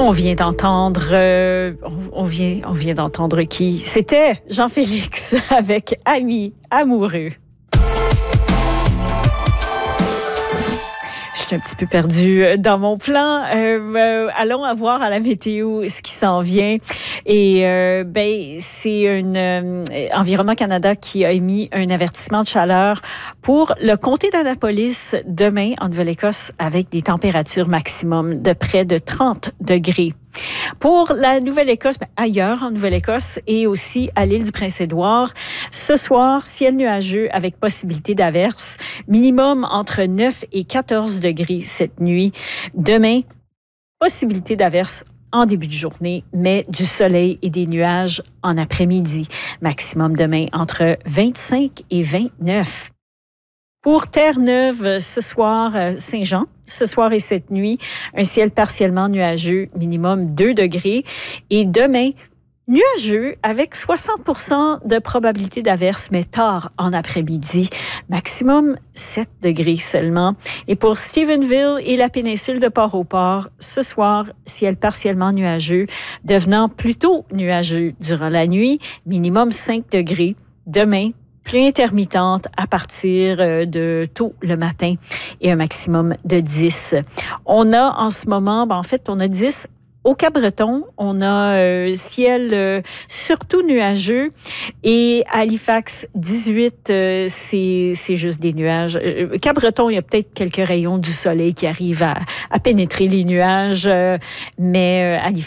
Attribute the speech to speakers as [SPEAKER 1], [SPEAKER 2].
[SPEAKER 1] On vient d'entendre, on vient d'entendre qui? C'était Jean-Félix avec Ami amoureux. Je suis un petit peu perdue dans mon plan. Allons voir à la météo ce qui s'en vient. Et c'est Environnement Canada qui a émis un avertissement de chaleur pour le comté d'Annapolis demain en Nouvelle-Écosse avec des températures maximum de près de 30 degrés. Pour la Nouvelle-Écosse, ailleurs en Nouvelle-Écosse et aussi à l'île du Prince-Édouard, ce soir, ciel nuageux avec possibilité d'averses, minimum entre 9 et 14 degrés cette nuit. Demain, possibilité d'averses en début de journée, mais du soleil et des nuages en après-midi. Maximum demain entre 25 et 29. Pour Terre-Neuve, ce soir, Saint-Jean, ce soir et cette nuit, un ciel partiellement nuageux, minimum 2 degrés. Et demain, nuageux avec 60% de probabilité d'averse, mais tard en après-midi. Maximum 7 degrés seulement. Et pour Stephenville et la péninsule de Port-au-Port, ce soir, ciel partiellement nuageux, devenant plutôt nuageux durant la nuit, minimum 5 degrés. Demain, pluie intermittente à partir de tôt le matin et un maximum de 10. On a en ce moment, on a 10 au Cap-Breton. On a ciel surtout nuageux et à Halifax, 18, c'est juste des nuages. Cap-Breton, il y a peut-être quelques rayons du soleil qui arrivent à pénétrer les nuages, mais Halifax,